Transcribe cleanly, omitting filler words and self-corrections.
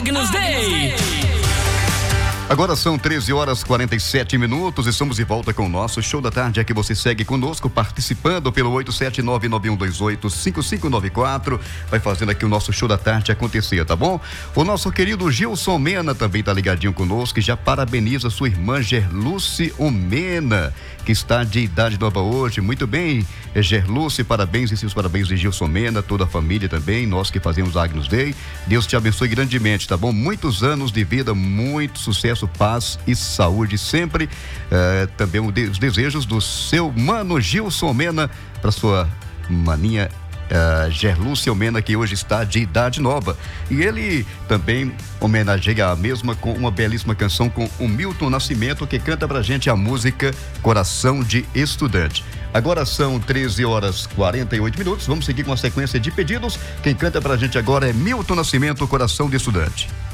Agnus Day. Agora são 13h47. Estamos de volta com o nosso Show da Tarde. Aqui você segue conosco, participando pelo 87991285594. Vai fazendo aqui o nosso Show da Tarde acontecer, tá bom? O nosso querido Gilson Mena também tá ligadinho conosco e já parabeniza sua irmã Gerluce Mena, que está de idade nova hoje. Muito bem, Gerluce, parabéns e seus parabéns de Gilson Mena, toda a família também, nós que fazemos Agnus Day. Deus te abençoe grandemente, tá bom? Muitos anos de vida, muito sucesso, paz e saúde sempre. Também os desejos do seu mano Gilson Mena para sua maninha Gerluce Mena, que hoje está de idade nova. E ele também homenageia a mesma com uma belíssima canção com o Milton Nascimento, que canta pra gente a música Coração de Estudante. Agora são 13h48. Vamos seguir com a sequência de pedidos. Quem canta pra gente agora é Milton Nascimento, Coração de Estudante.